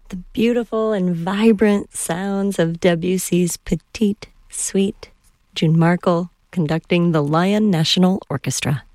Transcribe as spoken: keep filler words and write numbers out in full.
the beautiful and vibrant sounds of Debussy's Petite Suite. June Markle conducting the Lyon National Orchestra.